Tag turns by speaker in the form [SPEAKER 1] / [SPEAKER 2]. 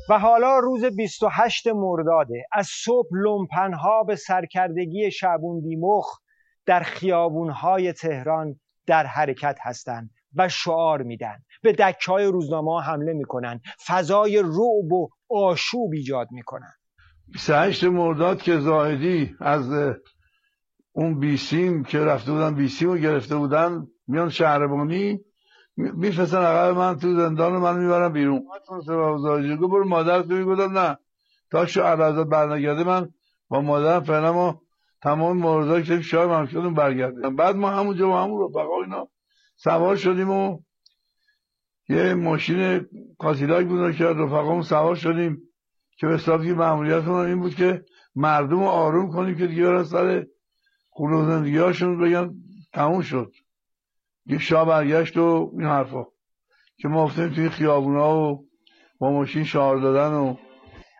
[SPEAKER 1] و حالا روز 28 مرداده. از صبح لومپنها به سرکردگی شعبون بیمخ در خیابونهای تهران در حرکت هستند و شعار میدن، به دکه‌های روزنامه‌ها حمله میکنن، فضای رعب و آشوب ایجاد میکنن.
[SPEAKER 2] 28 مرداد که زاهدی از اون بیسیم که رفته بودن بیسیم رو گرفته بودن میان شهربانی میفرستن عقب من تو زندان رو من میبرم بیرون. زاهدی گفت برو مادرت بگو. گفتم نه تا شو علازت برنگرده من با مادرم فعلا ما تمام موردایی که شاید هم شدیم برگردیم. بعد ما همونجا با همون رفقا اینا سوار شدیم و یه ماشین کاسیلاک بود که رفقامون سوار شدیم که به حساب که مأموریتمون این بود که مردم رو آروم کنیم که دیگه برن سر خونه و زندگی هاشون بگن تموم شد، یه شاه برگشت و این حرفا که ما افتیم توی خیابونا و با ماشین شعار دادن و